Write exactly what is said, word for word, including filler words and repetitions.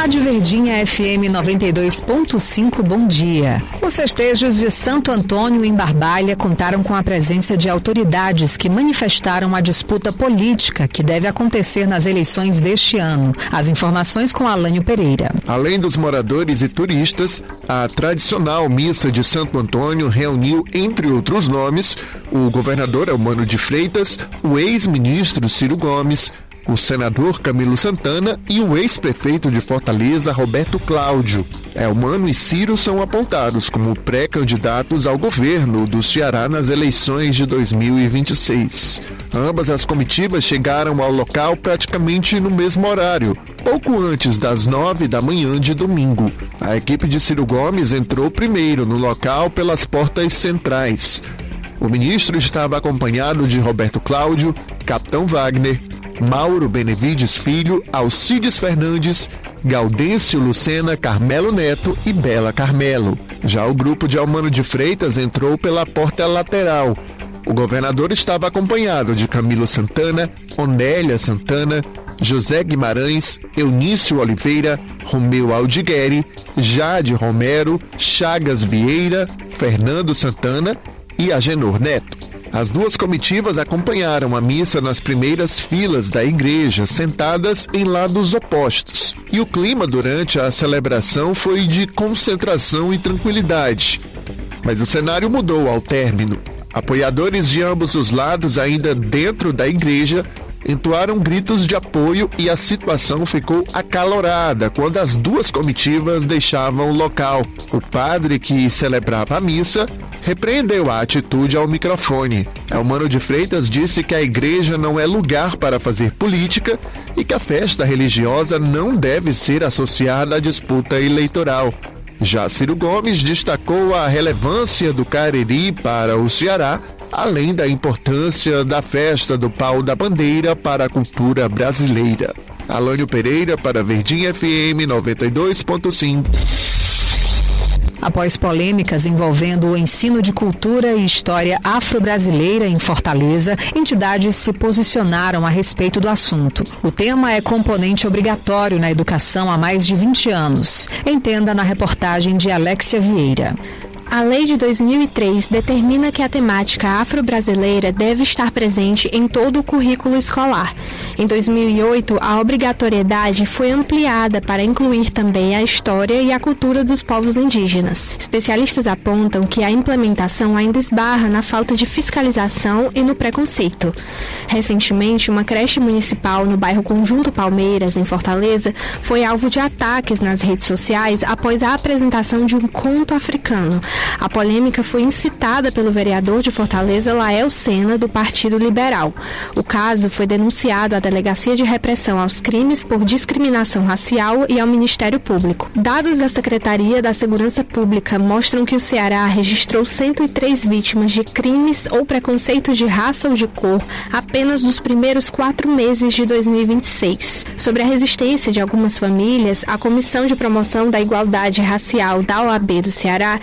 Rádio Verdinha F M noventa e dois ponto cinco, bom dia. Os festejos de Santo Antônio em Barbalha contaram com a presença de autoridades que manifestaram a disputa política que deve acontecer nas eleições deste ano. As informações com Alânio Pereira. Além dos moradores e turistas, a tradicional missa de Santo Antônio reuniu, entre outros nomes, o governador Eumano de Freitas, o ex-ministro Ciro Gomes, o senador Camilo Santana e o ex-prefeito de Fortaleza, Roberto Cláudio. Eumano e Ciro são apontados como pré-candidatos ao governo do Ceará nas eleições de dois mil e vinte e seis. Ambas as comitivas chegaram ao local praticamente no mesmo horário, pouco antes das nove da manhã de domingo. A equipe de Ciro Gomes entrou primeiro no local pelas portas centrais. O ministro estava acompanhado de Roberto Cláudio, Capitão Wagner, Mauro Benevides Filho, Alcides Fernandes, Gaudêncio Lucena, Carmelo Neto e Bela Carmelo. Já o grupo de Eumano de Freitas entrou pela porta lateral. O governador estava acompanhado de Camilo Santana, Onélia Santana, José Guimarães, Eunício Oliveira, Romeu Aldigueri, Jade Romero, Chagas Vieira, Fernando Santana e Agenor Neto. As duas comitivas acompanharam a missa nas primeiras filas da igreja, sentadas em lados opostos. E o clima durante a celebração foi de concentração e tranquilidade. Mas o cenário mudou ao término. Apoiadores de ambos os lados, ainda dentro da igreja, entoaram gritos de apoio e a situação ficou acalorada quando as duas comitivas deixavam o local. O padre que celebrava a missa repreendeu a atitude ao microfone. Eumano de Freitas disse que a igreja não é lugar para fazer política e que a festa religiosa não deve ser associada à disputa eleitoral. Já Ciro Gomes destacou a relevância do Cariri para o Ceará, além da importância da festa do Pau da Bandeira para a cultura brasileira. Alânio Pereira para Verdinha F M noventa e dois ponto cinco. Após polêmicas envolvendo o ensino de cultura e história afro-brasileira em Fortaleza, entidades se posicionaram a respeito do assunto. O tema é componente obrigatório na educação há mais de vinte anos. Entenda na reportagem de Alexia Vieira. A Lei de dois mil e três determina que a temática afro-brasileira deve estar presente em todo o currículo escolar. Em dois mil e oito, a obrigatoriedade foi ampliada para incluir também a história e a cultura dos povos indígenas. Especialistas apontam que a implementação ainda esbarra na falta de fiscalização e no preconceito. Recentemente, uma creche municipal no bairro Conjunto Palmeiras, em Fortaleza, foi alvo de ataques nas redes sociais após a apresentação de um conto africano. A polêmica foi incitada pelo vereador de Fortaleza, Lael Sena, do Partido Liberal. O caso foi denunciado à Delegacia de Repressão aos Crimes por Discriminação Racial e ao Ministério Público. Dados da Secretaria da Segurança Pública mostram que o Ceará registrou cento e três vítimas de crimes ou preconceitos de raça ou de cor apenas nos primeiros quatro meses de dois mil e vinte e seis. Sobre a resistência de algumas famílias, a Comissão de Promoção da Igualdade Racial da O A B do Ceará